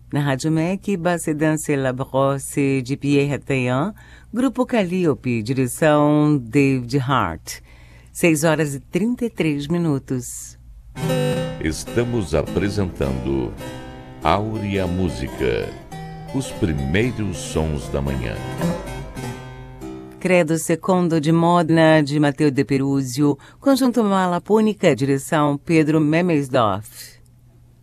Na Rádio MEC, Basse Danse La Brosse de Pierre Taillan, Grupo Calliope, direção David Hart. 6h33. Estamos apresentando Áurea Música, os primeiros sons da manhã. Credo Secondo de Modena, de Matteo De Peruzio, conjunto Malapônica, direção Pedro Memesdorff.